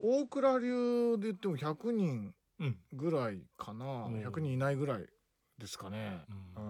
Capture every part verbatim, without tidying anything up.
大倉流で言ってもひゃくにんぐらいかな、うん、ひゃくにんいないぐらいですかね、うん、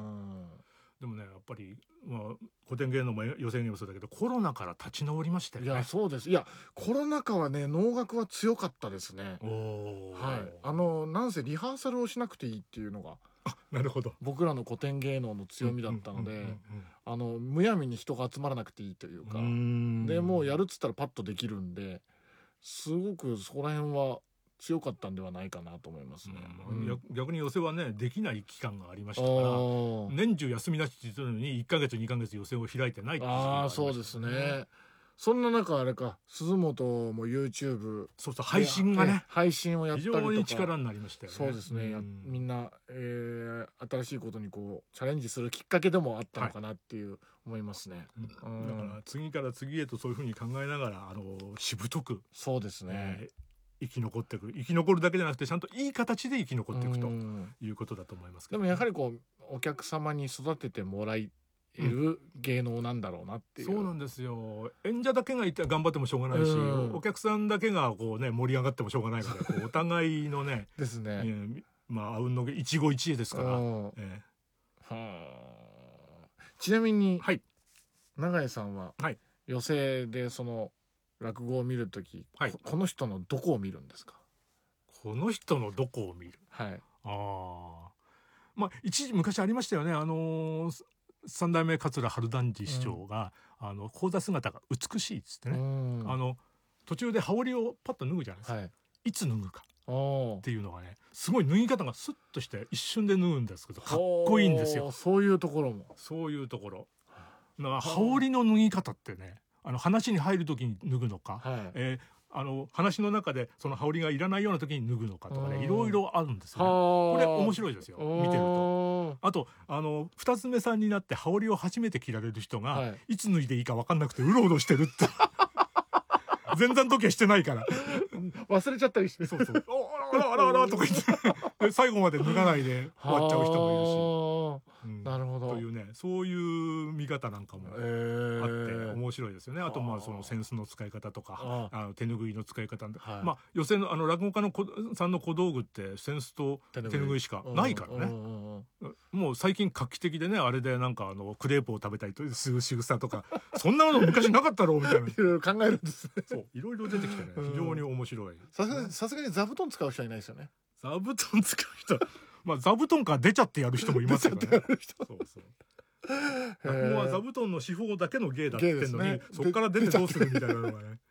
うん、でもねやっぱり、まあ、古典芸能も予選芸もそうだけどコロナから立ち直りましたよね。 いやそうです。いやコロナ禍はね能楽は強かったですね。 お、 はい、あのなんせリハーサルをしなくていいっていうのがあ、なるほど、 僕らの古典芸能の強みだったので、あのむやみに人が集まらなくていいというか、うでもうやるっつったらパッとできるんですごくそこら辺は強かったんではないかなと思いますね、 うん、逆に寄席はねできない期間がありましたから、 年中休みなしって言ってるのにいっかげつにかげつ寄席を開いてないっていう時期がありましたね。 ああそうですね。そんな中あれか鈴本も YouTube そうそう配信がね配信をやったりとか非常に力になりましたよね。 そうですね、やみんな、えー、新しいことにこうチャレンジするきっかけでもあったのかなっていう思いますね、 はい、うん、だから次から次へとそういうふうに考えながらあのしぶとくそうですね、 えー生き残っていく生き残るだけじゃなくてちゃんといい形で生き残っていくということだと思いますけど、ね、 でもやはりこうお客様に育ててもらえる芸能なんだろうなっていう、 うん、そうなんですよ。演者だけがいて頑張ってもしょうがないし、お客さんだけがこうね盛り上がってもしょうがないのでこうお互いのねですね、 えー、まああうんの一期一会ですから、えー、 はあ。ちなみに、 はい、 永井さんは、はい、寄席でその落語を見るとき、はい、こ, この人のどこを見るんですか？ この人のどこを見る、 はい、 あまあ一時昔ありましたよね。あのー、三代目桂春団治師匠が、うん、あの講座姿が美しいっつってね、あの途中で羽織をパッと脱ぐじゃないですか、はい、いつ脱ぐかっていうのがねすごい脱ぎ方がスッとして一瞬で脱ぐんですけどかっこいいんですよ。 そういうところもそういうところだから羽織の脱ぎ方ってねあの話に入る時に脱ぐのか、はい、えー、あの話の中でその羽織がいらないような時に脱ぐのかとかねいろいろあるんですよね。これ面白いですよ見てると。あとあの二つ目さんになって羽織を初めて着られる人が、はい、いつ脱いでいいか分かんなくてうろうろしてるって前座の時はしてないから忘れちゃったりして、 そうそうあらあらあらとか言って最後まで脱がないで終わっちゃう人もいるし、うん、 なるほどというねそういう見方なんかもあって面白いですよね。あとまあその扇子の使い方とかあの手ぬぐいの使い方、はい、まあ寄席のあの落語家のさんの小道具って扇子と手ぬぐいしかないからね。もう最近画期的でねあれでなんかあのクレープを食べたりとする仕草とかそんなの昔なかったろうみたいないろいろ考えるんですね。 そういろいろ出てきてね非常に面白い。 さすがにさすがに座布団使う人はいないですよね。 座布団使う人まあ座布団から出ちゃってやる人もいますけどね。そうそう落語は座布団の四方だけの芸だって言ってんのに、ね、そこから出てどうするみたいなのがね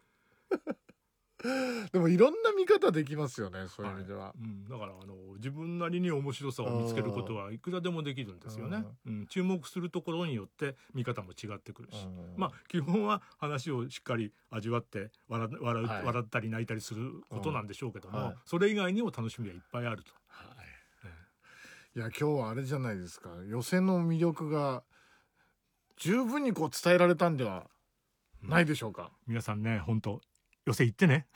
でもいろんな見方できますよねそういう意味では、はい、 うん、だからあの自分なりに面白さを見つけることはいくらでもできるんですよね、うん、注目するところによって見方も違ってくるし、まあ基本は話をしっかり味わって笑, 笑, う、はい、笑ったり泣いたりすることなんでしょうけども、はい、それ以外にも楽しみはいっぱいあると、はいいや今日はあれじゃないですか寄席の魅力が十分にこう伝えられたんではないでしょうか、うん、 皆さんね本当寄席行ってね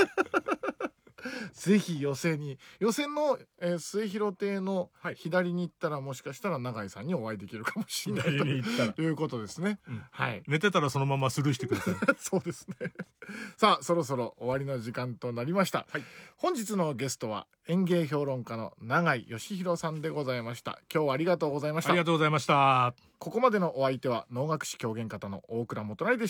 ぜひ寄席に寄席の、えー、末広亭の左に行ったら、はい、もしかしたら永井さんにお会いできるかもしれない左に行ったらということですね、うん、はい、 寝てたらそのままスルーしてくださいそうですねさあそろそろ終わりの時間となりました、はい、本日のゲストは演芸評論家の永井義弘さんでございました。今日はありがとうございました。 ありがとうございました。 ここまでのお相手は能楽師狂言方の大倉元成でした。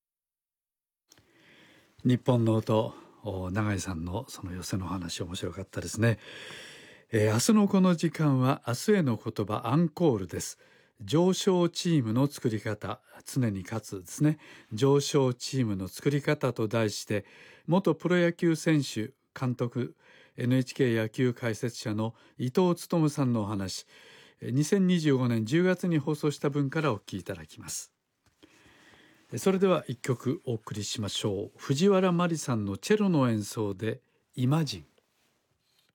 日本の音永井さんのその寄席の話面白かったですね、えー、明日のこの時間は明日への言葉アンコールです。上昇チームの作り方常に勝つですね。上昇チームの作り方と題して元プロ野球選手監督 エヌエイチケー 野球解説者の伊藤勉さんのお話にせんにじゅうごねんじゅうがつに放送した分からお聞きいただきます。それでは一曲お送りしましょう。藤原麻里さんのチェロの演奏でイマジン。